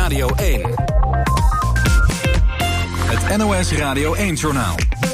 Radio 1. Het NOS Radio 1-journaal.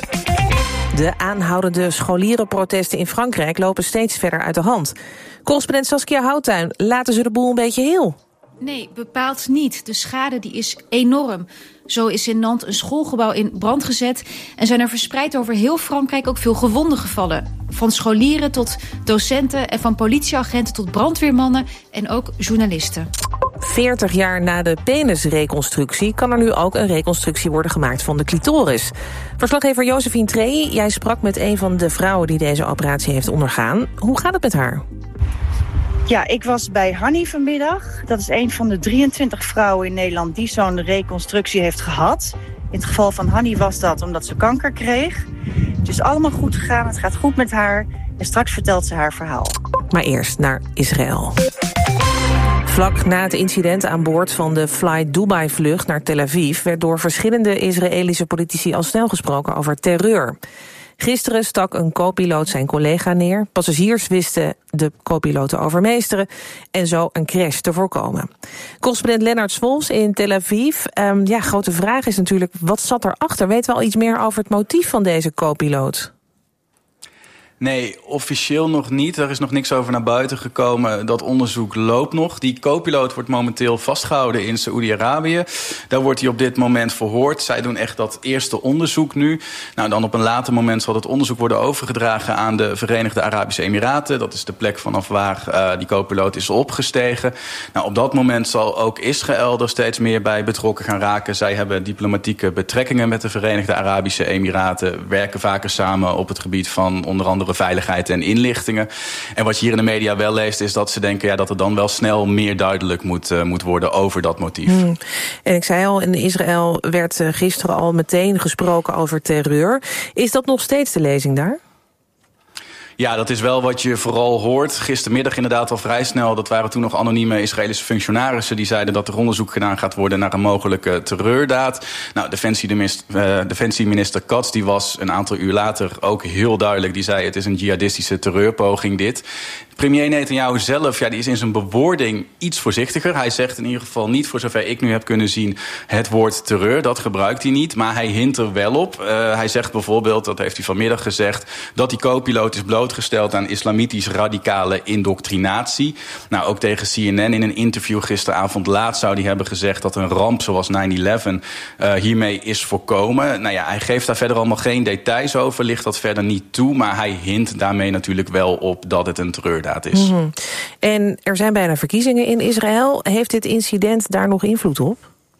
De aanhoudende scholierenprotesten in Frankrijk lopen steeds verder uit de hand. Correspondent Saskia Houttuin, laten ze de boel een beetje heel? Nee, bepaald niet. De schade die is enorm. Zo is in Nantes een schoolgebouw in brand gezet en zijn er verspreid over heel Frankrijk ook veel gewonden gevallen. Van scholieren tot docenten en van politieagenten tot brandweermannen en ook journalisten. 40 jaar na de penisreconstructie kan er nu ook een reconstructie worden gemaakt van de clitoris. Verslaggever Josephine Trey, jij sprak met een van de vrouwen die deze operatie heeft ondergaan. Hoe gaat het met haar? Ja, ik was bij Hanny vanmiddag. Dat is een van de 23 vrouwen in Nederland die zo'n reconstructie heeft gehad. In het geval van Hanny was dat omdat ze kanker kreeg. Het is allemaal goed gegaan, het gaat goed met haar. En straks vertelt ze haar verhaal. Maar eerst naar Israël. Vlak na het incident aan boord van de Fly Dubai-vlucht naar Tel Aviv werd door verschillende Israëlische politici al snel gesproken over terreur. Gisteren stak een co-piloot zijn collega neer. Passagiers wisten de co-piloot te overmeesteren en zo een crash te voorkomen. Correspondent Lennart Swolfs in Tel Aviv. Grote vraag is natuurlijk, wat zat erachter? Weten we al iets meer over het motief van deze co-piloot? Nee, officieel nog niet. Er is nog niks over naar buiten gekomen. Dat onderzoek loopt nog. Die co-piloot wordt momenteel vastgehouden in Saoedi-Arabië. Daar wordt hij op dit moment verhoord. Zij doen echt dat eerste onderzoek nu. Nou, dan op een later moment zal het onderzoek worden overgedragen aan de Verenigde Arabische Emiraten. Dat is de plek vanaf waar die co-piloot is opgestegen. Nou, op dat moment zal ook Israël er steeds meer bij betrokken gaan raken. Zij hebben diplomatieke betrekkingen met de Verenigde Arabische Emiraten. Werken vaker samen op het gebied van onder andere veiligheid en inlichtingen. En wat je hier in de media wel leest is dat ze denken dat er dan wel snel meer duidelijk moet worden over dat motief. En ik zei al, in Israël werd gisteren al meteen gesproken over terreur. Is dat nog steeds de lezing daar? Ja, dat is wel wat je vooral hoort. Gistermiddag inderdaad al vrij snel. Dat waren toen nog anonieme Israëlische functionarissen die zeiden dat er onderzoek gedaan gaat worden naar een mogelijke terreurdaad. Nou, defensieminister Katz die was een aantal uur later ook heel duidelijk. Die zei het is een jihadistische terreurpoging dit. Premier Netanyahu zelf, die is in zijn bewoording iets voorzichtiger. Hij zegt in ieder geval niet, voor zover ik nu heb kunnen zien, het woord terreur. Dat gebruikt hij niet, maar hij hint er wel op. Hij zegt bijvoorbeeld, dat heeft hij vanmiddag gezegd, dat die co-piloot is blootgesteld aan islamitisch radicale indoctrinatie. Nou, ook tegen CNN in een interview gisteravond laat zou hij hebben gezegd dat een ramp zoals 9/11 hiermee is voorkomen. Nou ja, hij geeft daar verder allemaal geen details over, ligt dat verder niet toe, maar hij hint daarmee natuurlijk wel op dat het een terreur is. En er zijn bijna verkiezingen in Israël. Heeft dit incident daar nog invloed op?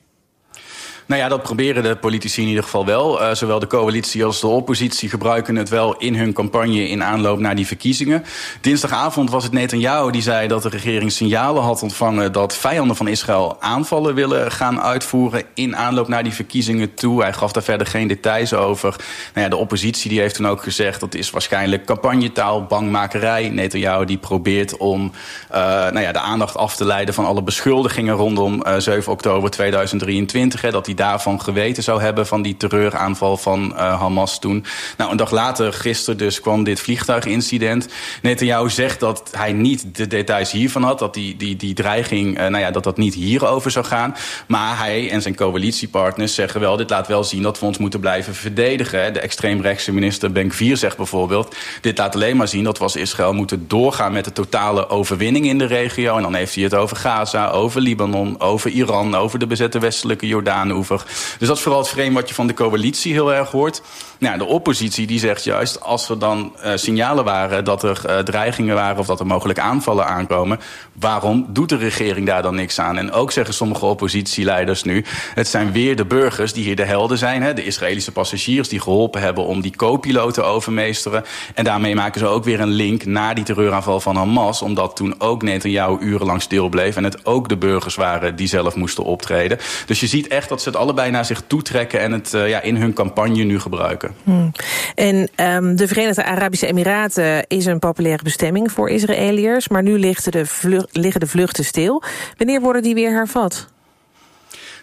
Nou ja, dat proberen de politici in ieder geval wel. Zowel de coalitie als de oppositie gebruiken het wel in hun campagne in aanloop naar die verkiezingen. Dinsdagavond was het Netanyahu die zei dat de regering signalen had ontvangen dat vijanden van Israël aanvallen willen gaan uitvoeren in aanloop naar die verkiezingen toe. Hij gaf daar verder geen details over. Nou ja, de oppositie die heeft toen ook gezegd dat is waarschijnlijk campagnetaal, bangmakerij. Netanyahu die probeert om de aandacht af te leiden van alle beschuldigingen rondom 7 oktober 2023. Dat hij daarvan geweten zou hebben van die terreuraanval van Hamas toen. Nou, een dag later, gisteren dus, kwam dit vliegtuigincident. Netanyahu zegt dat hij niet de details hiervan had, dat die dreiging, dat niet hierover zou gaan. Maar hij en zijn coalitiepartners zeggen wel, dit laat wel zien dat we ons moeten blijven verdedigen. De extreemrechtse minister Ben-Gvir zegt bijvoorbeeld, dit laat alleen maar zien dat we als Israël moeten doorgaan met de totale overwinning in de regio. En dan heeft hij het over Gaza, over Libanon, over Iran, over de bezette westelijke Jordaanoever. Dus dat is vooral het frame wat je van de coalitie heel erg hoort. Nou, de oppositie die zegt juist, als er dan signalen waren dat er dreigingen waren of dat er mogelijk aanvallen aankomen, waarom doet de regering daar dan niks aan? En ook zeggen sommige oppositieleiders nu, het zijn weer de burgers die hier de helden zijn. Hè? De Israëlische passagiers die geholpen hebben om die co-piloot te overmeesteren. En daarmee maken ze ook weer een link naar die terreuraanval van Hamas, omdat toen ook Netanyahu urenlang stil bleef en het ook de burgers waren die zelf moesten optreden. Dus je ziet echt dat ze het allebei naar zich toetrekken en het in hun campagne nu gebruiken. En de Verenigde Arabische Emiraten is een populaire bestemming voor Israëliërs, maar nu liggen de vluchten stil. Wanneer worden die weer hervat?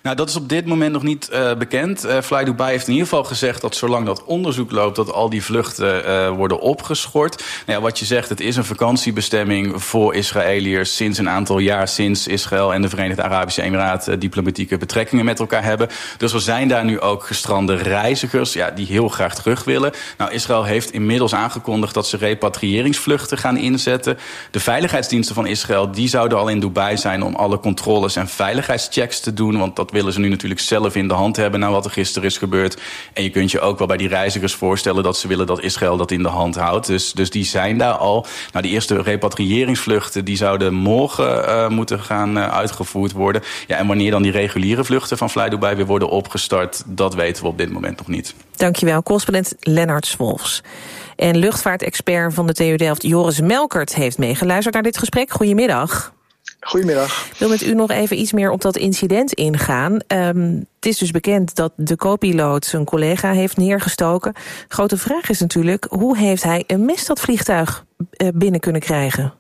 Nou, dat is op dit moment nog niet bekend. Fly Dubai heeft in ieder geval gezegd dat zolang dat onderzoek loopt, dat al die vluchten worden opgeschort. Nou ja, wat je zegt, het is een vakantiebestemming voor Israëliërs sinds een aantal jaar, sinds Israël en de Verenigde Arabische Emiraten diplomatieke betrekkingen met elkaar hebben. Dus er zijn daar nu ook gestrande reizigers die heel graag terug willen. Nou, Israël heeft inmiddels aangekondigd dat ze repatriëringsvluchten gaan inzetten. De veiligheidsdiensten van Israël die zouden al in Dubai zijn om alle controles en veiligheidschecks te doen, want dat willen ze nu natuurlijk zelf in de hand hebben na wat er gisteren is gebeurd. En je kunt je ook wel bij die reizigers voorstellen dat ze willen dat Israël dat in de hand houdt. Dus die zijn daar al. Nou, die eerste repatriëringsvluchten die zouden morgen moeten gaan uitgevoerd worden. Ja, en wanneer dan die reguliere vluchten van Fly Dubai weer worden opgestart, dat weten we op dit moment nog niet. Dankjewel, correspondent Lennart Swolfs. En luchtvaartexpert van de TU Delft Joris Melkert heeft meegeluisterd naar dit gesprek. Goedemiddag. Goedemiddag. Ik wil met u nog even iets meer op dat incident ingaan. Het is dus bekend dat de co-piloot zijn collega heeft neergestoken. Grote vraag is natuurlijk, hoe heeft hij een mes dat vliegtuig binnen kunnen krijgen?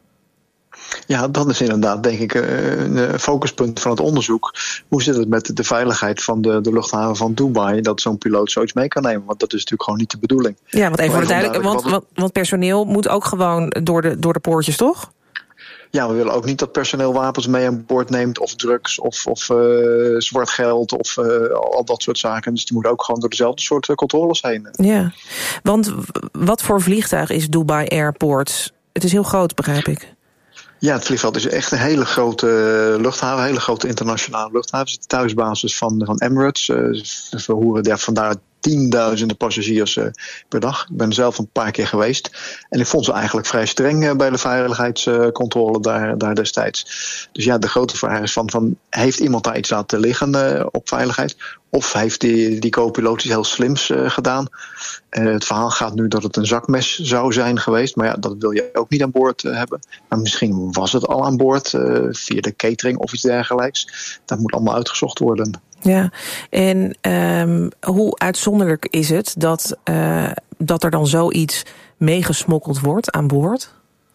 Ja, dat is inderdaad, denk ik, een focuspunt van het onderzoek. Hoe zit het met de veiligheid van de luchthaven van Dubai, dat zo'n piloot zoiets mee kan nemen? Want dat is natuurlijk gewoon niet de bedoeling. Ja, want even voor de duidelijk, want personeel moet ook gewoon door de poortjes, toch? Ja, we willen ook niet dat personeel wapens mee aan boord neemt, of drugs, of zwart geld, of al dat soort zaken. Dus die moeten ook gewoon door dezelfde soort controles heen. Ja, want wat voor vliegtuig is Dubai Airport? Het is heel groot, begrijp ik. Ja, het vliegveld is echt een hele grote luchthaven, een hele grote internationale luchthaven. Het is de thuisbasis van Emirates. We vervoeren vandaar tienduizenden passagiers per dag. Ik ben er zelf een paar keer geweest. En ik vond ze eigenlijk vrij streng bij de veiligheidscontrole daar destijds. Dus ja, de grote vraag is van heeft iemand daar iets laten liggen op veiligheid? Of heeft die co-piloot iets heel slims gedaan? Het verhaal gaat nu dat het een zakmes zou zijn geweest. Maar ja, dat wil je ook niet aan boord hebben. Maar misschien was het al aan boord via de catering of iets dergelijks. Dat moet allemaal uitgezocht worden. Ja, en hoe uitzonderlijk is het dat er dan zoiets meegesmokkeld wordt aan boord?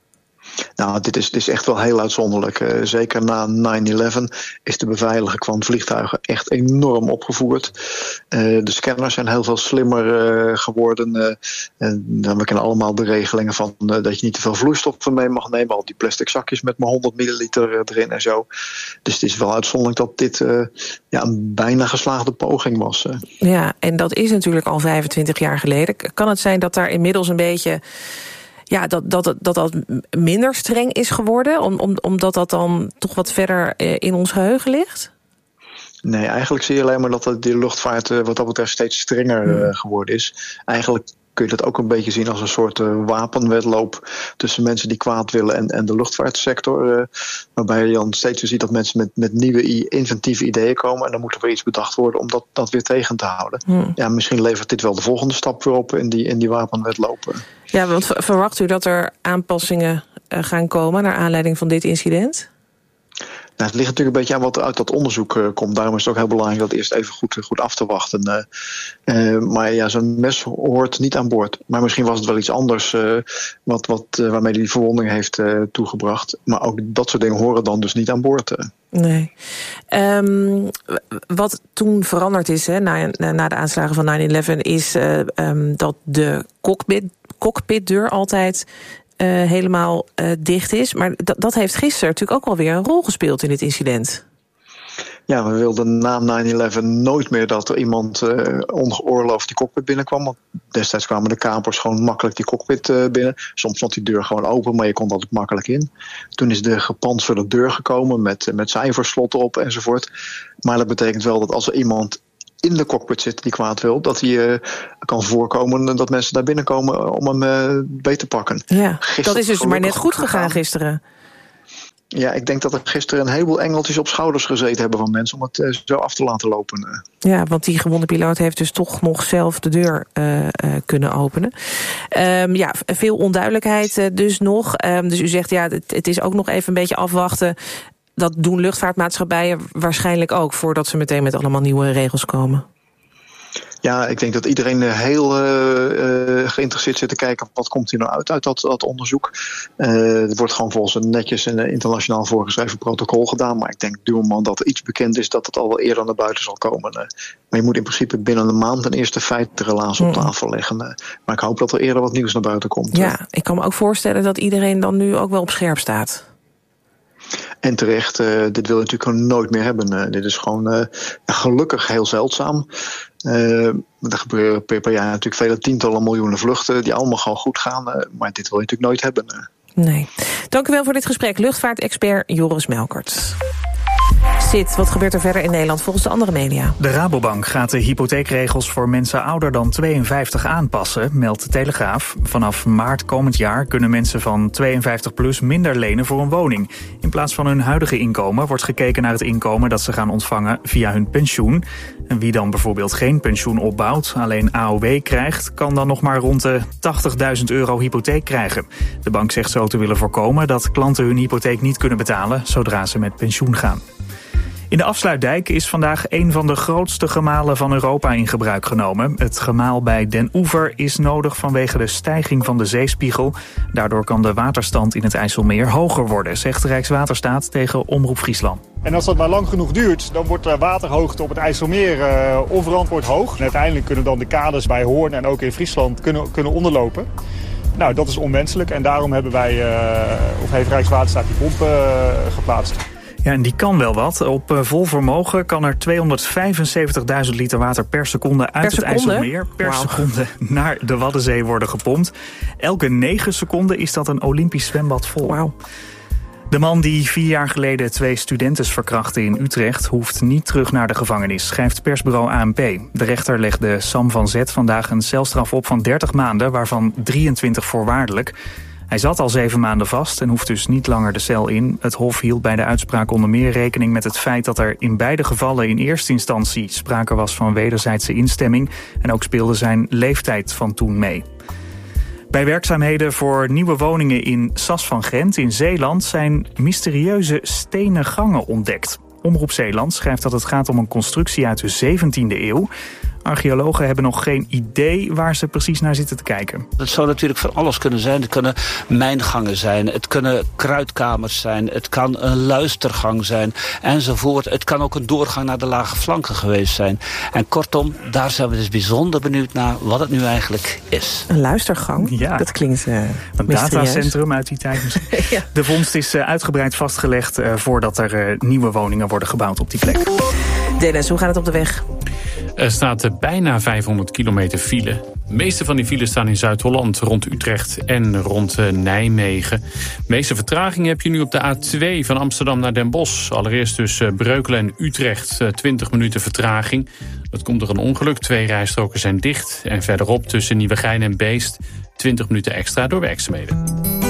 Nou, dit is echt wel heel uitzonderlijk. Zeker na 9/11 is de beveiliging van vliegtuigen echt enorm opgevoerd. De scanners zijn heel veel slimmer geworden. We kennen allemaal de regelingen van dat je niet te veel vloeistoffen mee mag nemen. Al die plastic zakjes met maar 100 milliliter erin en zo. Dus het is wel uitzonderlijk dat dit een bijna geslaagde poging was. Ja, en dat is natuurlijk al 25 jaar geleden. Kan het zijn dat daar inmiddels een beetje... Ja, dat minder streng is geworden, omdat dat dan toch wat verder in ons geheugen ligt? Nee, eigenlijk zie je alleen maar dat de luchtvaart wat dat betreft steeds strenger geworden is. Eigenlijk kun je dat ook een beetje zien als een soort wapenwedloop tussen mensen die kwaad willen en de luchtvaartsector. Waarbij je dan steeds weer ziet dat mensen met nieuwe inventieve ideeën komen en dan moet er weer iets bedacht worden om dat weer tegen te houden. Ja, misschien levert dit wel de volgende stap weer op in die wapenwedloop. Ja, want verwacht u dat er aanpassingen gaan komen naar aanleiding van dit incident? Nou, het ligt natuurlijk een beetje aan wat er uit dat onderzoek komt. Daarom is het ook heel belangrijk dat eerst even goed af te wachten. Maar ja, zo'n mes hoort niet aan boord. Maar misschien was het wel iets anders waarmee die verwonding heeft toegebracht. Maar ook dat soort dingen horen dan dus niet aan boord. Nee. Wat toen veranderd is na de aanslagen van 9/11 is dat de cockpitdeur altijd helemaal dicht is. Maar dat heeft gisteren natuurlijk ook alweer een rol gespeeld in dit incident. Ja, we wilden na 9/11 nooit meer dat er iemand ongeoorloofd die cockpit binnenkwam. Want destijds kwamen de kapers gewoon makkelijk die cockpit binnen. Soms stond die deur gewoon open, maar je kon dat ook makkelijk in. Toen is de gepantserde deur gekomen met cijferslotten op enzovoort. Maar dat betekent wel dat als er iemand in de cockpit zit die kwaad wil, dat hij kan voorkomen dat mensen daar binnenkomen om hem beet te pakken. Ja, dat is dus maar net goed gegaan gisteren. Ja, ik denk dat er gisteren een heleboel engeltjes op schouders gezeten hebben van mensen om het zo af te laten lopen. Ja, want die gewonde piloot heeft dus toch nog zelf de deur kunnen openen. Veel onduidelijkheid dus nog. Dus u zegt, het is ook nog even een beetje afwachten. Dat doen luchtvaartmaatschappijen waarschijnlijk ook, voordat ze meteen met allemaal nieuwe regels komen. Ja, ik denk dat iedereen heel geïnteresseerd zit te kijken wat komt hier nou uit dat onderzoek. Het wordt gewoon volgens een netjes en internationaal voorgeschreven protocol gedaan. Maar ik denk op dit moment dat er iets bekend is dat het al wel eerder naar buiten zal komen. Maar je moet in principe binnen een maand een eerste feitenrelaas op tafel leggen. Maar ik hoop dat er eerder wat nieuws naar buiten komt. Ja, ik kan me ook voorstellen dat iedereen dan nu ook wel op scherp staat. En terecht, dit wil je natuurlijk gewoon nooit meer hebben. Dit is gewoon gelukkig heel zeldzaam. Er gebeuren per jaar natuurlijk vele tientallen miljoenen vluchten die allemaal gewoon goed gaan. Maar dit wil je natuurlijk nooit hebben. Nee. Dank u wel voor dit gesprek. Luchtvaartexpert Joris Melkert. Sid, wat gebeurt er verder in Nederland volgens de andere media? De Rabobank gaat de hypotheekregels voor mensen ouder dan 52 aanpassen, meldt de Telegraaf. Vanaf maart komend jaar kunnen mensen van 52 plus minder lenen voor een woning. In plaats van hun huidige inkomen wordt gekeken naar het inkomen dat ze gaan ontvangen via hun pensioen. En wie dan bijvoorbeeld geen pensioen opbouwt, alleen AOW krijgt, kan dan nog maar rond de €80.000 hypotheek krijgen. De bank zegt zo te willen voorkomen dat klanten hun hypotheek niet kunnen betalen zodra ze met pensioen gaan. In de Afsluitdijk is vandaag een van de grootste gemalen van Europa in gebruik genomen. Het gemaal bij Den Oever is nodig vanwege de stijging van de zeespiegel. Daardoor kan de waterstand in het IJsselmeer hoger worden, zegt Rijkswaterstaat tegen Omroep Friesland. En als dat maar lang genoeg duurt, dan wordt de waterhoogte op het IJsselmeer onverantwoord hoog. En uiteindelijk kunnen dan de kades bij Hoorn en ook in Friesland kunnen onderlopen. Nou, dat is onwenselijk en daarom hebben heeft Rijkswaterstaat die pomp geplaatst. Ja, en die kan wel wat. Op vol vermogen kan er 275.000 liter water per seconde uit het IJsselmeer seconde naar de Waddenzee worden gepompt. Elke 9 seconden is dat een Olympisch zwembad vol. Wauw. De man die 4 jaar geleden 2 studentes verkrachtte in Utrecht hoeft niet terug naar de gevangenis, schrijft persbureau ANP. De rechter legde Sam van Zet vandaag een celstraf op van 30 maanden, waarvan 23 voorwaardelijk. Hij zat al 7 maanden vast en hoeft dus niet langer de cel in. Het Hof hield bij de uitspraak onder meer rekening met het feit dat er in beide gevallen in eerste instantie sprake was van wederzijdse instemming. En ook speelde zijn leeftijd van toen mee. Bij werkzaamheden voor nieuwe woningen in Sas van Gent in Zeeland zijn mysterieuze stenen gangen ontdekt. Omroep Zeeland schrijft dat het gaat om een constructie uit de 17e eeuw. Archeologen hebben nog geen idee waar ze precies naar zitten te kijken. Het zou natuurlijk van alles kunnen zijn. Het kunnen mijngangen zijn, het kunnen kruidkamers zijn, het kan een luistergang zijn enzovoort. Het kan ook een doorgang naar de lage flanken geweest zijn. En kortom, daar zijn we dus bijzonder benieuwd naar wat het nu eigenlijk is. Een luistergang? Ja. Dat klinkt een datacentrum uit die tijd misschien. Ja. De vondst is uitgebreid vastgelegd voordat er nieuwe woningen worden gebouwd op die plek. Dennis, hoe gaat het op de weg? Er staat bijna 500 kilometer file. De meeste van die files staan in Zuid-Holland, rond Utrecht en rond Nijmegen. De meeste vertraging heb je nu op de A2 van Amsterdam naar Den Bosch. Allereerst tussen Breukelen en Utrecht 20 minuten vertraging. Dat komt door een ongeluk, 2 rijstroken zijn dicht. En verderop tussen Nieuwegein en Beest 20 minuten extra door werkzaamheden.